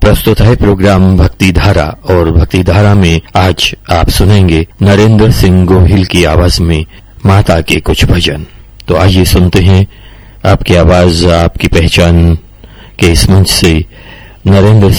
प्रस्तुत है प्रोग्राम भक्ति धारा और भक्ति धारा में आज आप सुनेंगे नरेंद्र सिंह गोहिल की आवाज में माता के कुछ भजन। तो आइए सुनते हैं आपकी आवाज आपकी पहचान के इस मंच से नरेंद्र